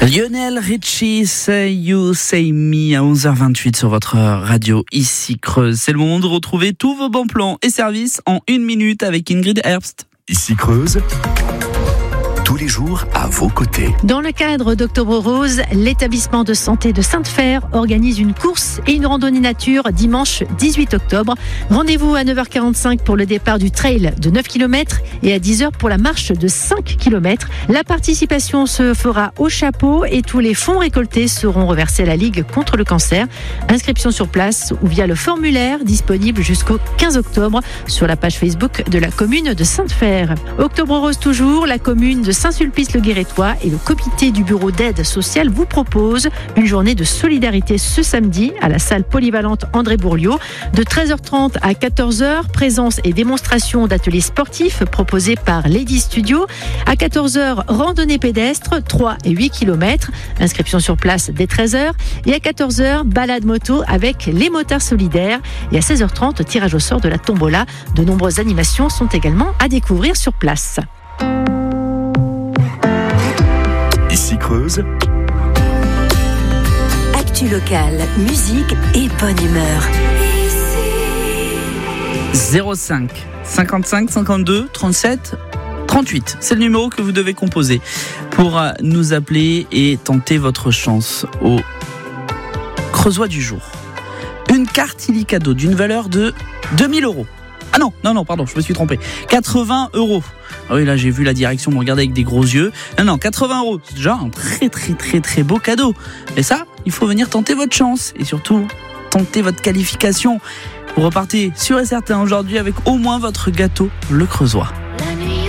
Lionel Richie, Say You, Say Me à 11h28 sur votre radio ici Creuse. C'est le moment de retrouver tous vos bons plans et services en 1 minute avec Ingrid Herbst. Ici Creuse, tous les jours à vos côtés. Dans le cadre d'Octobre Rose, l'établissement de santé de Sainte-Fère organise une course et une randonnée nature dimanche 18 octobre. Rendez-vous à 9h45 pour le départ du trail de 9 km et à 10h pour la marche de 5 km. La participation se fera au chapeau et tous les fonds récoltés seront reversés à la Ligue contre le cancer. Inscription sur place ou via le formulaire disponible jusqu'au 15 octobre sur la page Facebook de la commune de Sainte-Fère. Octobre Rose toujours, la commune de Saint-Sulpice-le-Guérétois et le comité du bureau d'aide sociale vous propose une journée de solidarité ce samedi à la salle polyvalente André Bourliot de 13h30 à 14h. Présence et démonstration d'ateliers sportifs proposés par Lady Studio. À 14h, randonnée pédestre 3 et 8 km. Inscription sur place dès 13h. Et à 14h, balade moto avec les motards solidaires. Et à 16h30, tirage au sort de la tombola. De nombreuses animations sont également à découvrir sur place. Ici Creuse, actu locale, musique et bonne humeur. 05 55 52 37 38. C'est le numéro que vous devez composer pour nous appeler et tenter votre chance au Creusois du jour. Une carte Illicadeau d'une valeur de 2000 €. Ah non, pardon, je me suis trompé. 80 €. Ah oui, là, j'ai vu la direction me regarder avec des gros yeux. Non, 80 €. C'est déjà un très beau cadeau. Mais ça, il faut venir tenter votre chance. Et surtout, tenter votre qualification. Vous repartez sûr et certain aujourd'hui avec au moins votre gâteau, le Creusois.